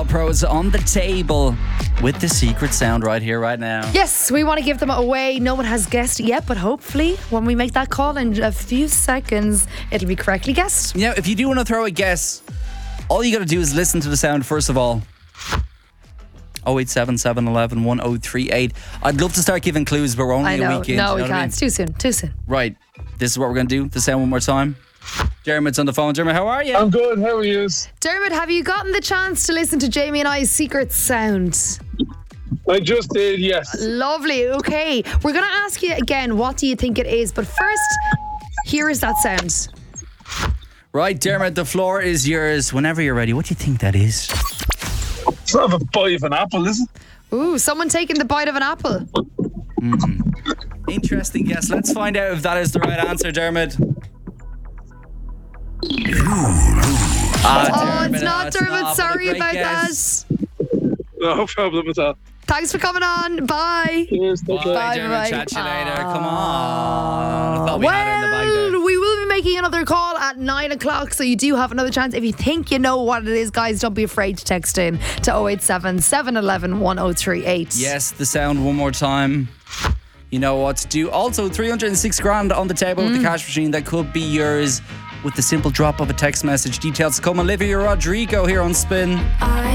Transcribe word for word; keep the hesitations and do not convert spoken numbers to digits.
Pros on the table with the secret sound right here, right now. Yes, we want to give them away. No one has guessed yet, but hopefully when we make that call in a few seconds, it'll be correctly guessed. Now, if you do want to throw a guess, all you got to do is listen to the sound first of all. oh eight seven, seven one one, one oh three eight. I'd love to start giving clues, but we're only I know. a week in. No, we you know can't. what I mean? It's too soon. Too soon. Right. This is what we're going to do. The sound one more time. Dermot's on the phone. Dermot, how are you? I'm good. How are you? Dermot, have you gotten the chance to listen to Jamie and I's secret sound? I just did, yes. Lovely. Okay. We're going to ask you again, what do you think it is? But first, here is that sound. Right, Dermot, the floor is yours. Whenever you're ready, what do you think that is? It's not a bite of an apple, is it? Ooh, someone taking the bite of an apple. Mm. Interesting guess. Let's find out if that is the right answer, Dermot. Ah, Oh, Dermot, it's not that's Dermot. not, but a Sorry great about guess. that. No problem at all. Thanks for coming on. Bye. Cheers. Bye, Bye, Dermot. bye. Chat to you later. Come on. I thought we had it in the bag Well, there. we will be making another call at nine o'clock, so you do have another chance. If you think you know what it is, guys, don't be afraid to text in to oh eight seven, seven one one, one oh three eight. Yes, the sound one more time. You know what to do. Also, three hundred six grand on the table Mm. with the cash machine that could be yours with the simple drop of a text message. Details to come. Olivia Rodrigo here on Spin. I